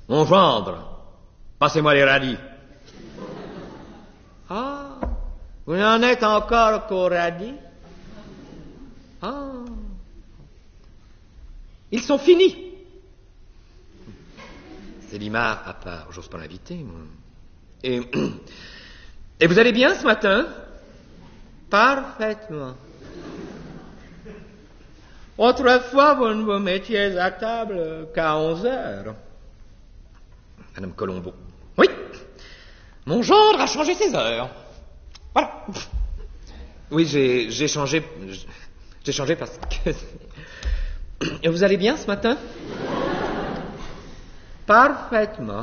Mon gendre, passez-moi les radis. Ah, vous n'en êtes encore qu'au radis? Ah, ils sont finis. Célimare à part, j'ose pas l'inviter, moi. Et vous allez bien ce matin? Parfaitement. Autrefois, vous ne vous mettiez à table qu'à 11h. Madame Colombo. Oui, mon gendre a changé ses heures. Voilà. Oui, j'ai changé parce que... Et vous allez bien ce matin? Parfaitement.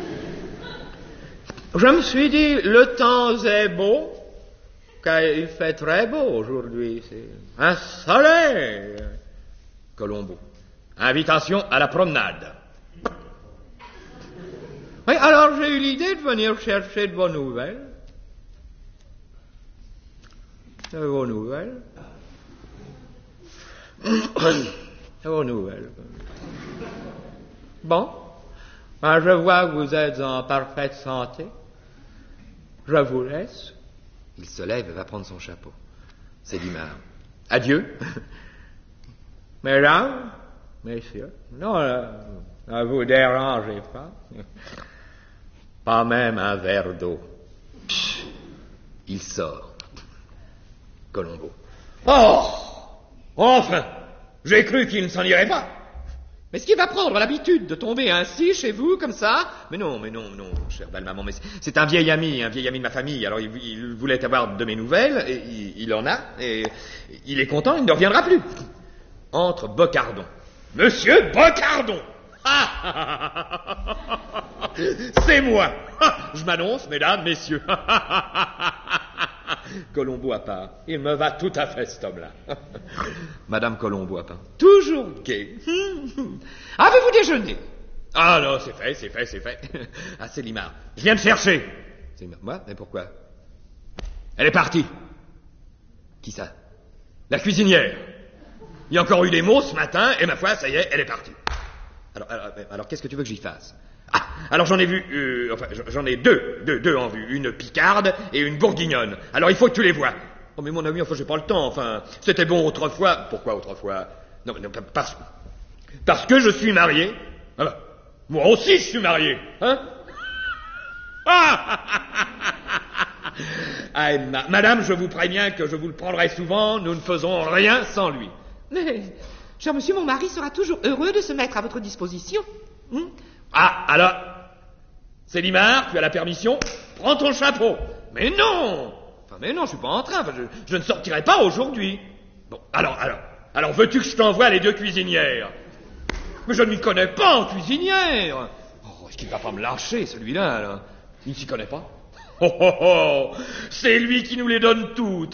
Je me suis dit, le temps est beau, car il fait très beau aujourd'hui. C'est un soleil. Colombo. Invitation à la promenade. Oui, alors j'ai eu l'idée de venir chercher de vos nouvelles. De vos nouvelles. De vos nouvelles. Bon. Ben, je vois que vous êtes en parfaite santé. Je vous laisse. Il se lève et va prendre son chapeau. Célimare. Adieu. Mesdames, messieurs, non, ne vous dérangez pas. Pas même un verre d'eau. Il sort. Colombo. Oh! Enfin! J'ai cru qu'il ne s'en irait pas. Mais est-ce qu'il va prendre l'habitude de tomber ainsi chez vous, comme ça? Mais non, chère belle maman, mais c'est un vieil ami de ma famille. Alors il voulait avoir de mes nouvelles, et il en a, et il est content, il ne reviendra plus. Entre Bocardon. Monsieur Bocardon! C'est moi! Je m'annonce, mesdames, messieurs. Colombo à part. Il me va tout à fait, cet homme-là. Madame Colombo à part. Toujours gai. Avez-vous déjeuné? Ah non, c'est fait. Ah, Célimare. Je viens de chercher. Célimare. Moi? Mais pourquoi? Elle est partie. Qui ça? La cuisinière. Il y a encore eu des mots ce matin, et ma foi, ça y est, elle est partie. Alors qu'est-ce que tu veux que j'y fasse? Ah, alors j'en ai vu, j'en ai deux en vue, une picarde et une bourguignonne. Alors il faut que tu les vois. Oh mais mon ami, j'ai pas le temps, c'était bon autrefois. Pourquoi autrefois? Non, parce que je suis marié. Alors, moi aussi je suis marié, hein? Madame, je vous préviens que je vous le prendrai souvent, nous ne faisons rien sans lui. Mais, cher monsieur, mon mari sera toujours heureux de se mettre à votre disposition. Ah, alors, Célimare, tu as la permission, prends ton chapeau. Mais non, je suis pas en train, je ne sortirai pas aujourd'hui. Bon, alors, veux-tu que je t'envoie les deux cuisinières? Mais je ne m'y connais pas en cuisinière. Oh, est-ce qu'il va pas me lâcher, celui-là, là? Il ne s'y connaît pas? Oh, c'est lui qui nous les donne toutes.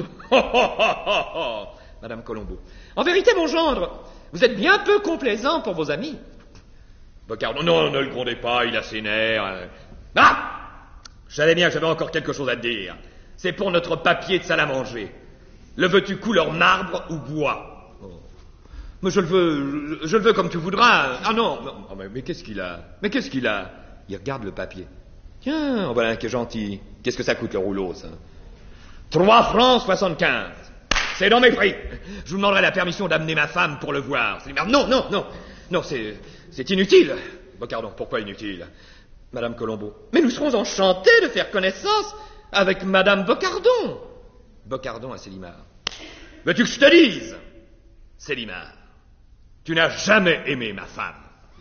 Madame Colombo. En vérité, mon gendre, vous êtes bien peu complaisant pour vos amis. Bocardon, non, ne le grondez pas, il a ses nerfs. Ah! Je savais bien que j'avais encore quelque chose à te dire. C'est pour notre papier de salle à manger. Le veux-tu couleur marbre ou bois? Oh. Mais je le veux comme tu voudras. Ah non, mais qu'est-ce qu'il a? Il regarde le papier. Tiens, voilà un qui est gentil. Qu'est-ce que ça coûte le rouleau, ça? 3 francs 75. C'est dans mes prix. Je vous demanderai la permission d'amener ma femme pour le voir. Non, c'est inutile. Bocardon, pourquoi inutile? Madame Colombo. Mais nous serons enchantés de faire connaissance avec Madame Bocardon. Bocardon à Célimare. Veux-tu que je te dise? Célimare, tu n'as jamais aimé ma femme.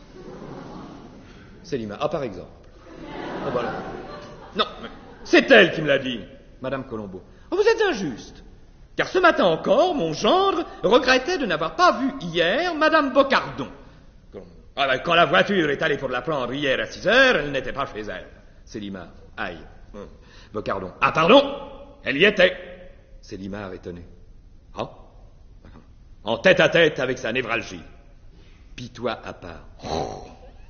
Célimare, par exemple. Oh, voilà. Non, mais c'est elle qui me l'a dit. Madame Colombo. Oh, vous êtes injuste. Car ce matin encore, mon gendre regrettait de n'avoir pas vu hier Madame Bocardon. Quand la voiture est allée pour la prendre hier à 6h, elle n'était pas chez elle. Célimare. Aïe. Bocardon. Ah, pardon? Elle y était. Célimare étonné. Ah? En tête à tête avec sa névralgie. Pitois à part. Oh.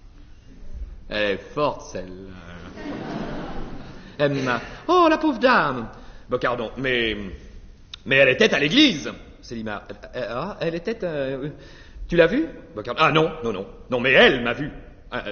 Elle est forte, celle-là. Emma. Oh, la pauvre dame. Bocardon. Mais elle était à l'église. Célimare. Elle était... Tu l'as vue? Bocardon. Ah non, mais elle m'a vu.